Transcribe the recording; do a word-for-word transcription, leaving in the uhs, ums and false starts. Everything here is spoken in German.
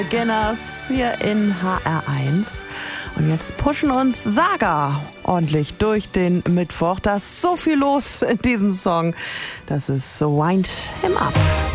Beginners hier in H R eins. Und jetzt pushen uns Saga ordentlich durch den Mittwoch. Da ist so viel los in diesem Song. Das ist Wind Him Up.